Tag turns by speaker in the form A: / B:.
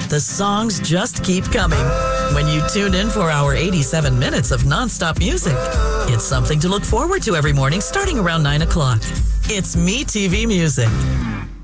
A: The songs just keep coming when you tune in for our 87 minutes of nonstop music. It's something to look forward to every morning starting around 9 o'clock. It's Me TV Music.